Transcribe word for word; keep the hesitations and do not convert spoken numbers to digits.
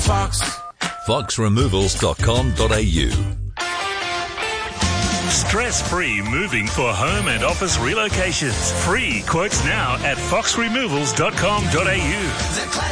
Fox. fox removals dot com dot a u. Stress-free moving for home and office relocations. Free quotes now at fox removals dot com dot a u.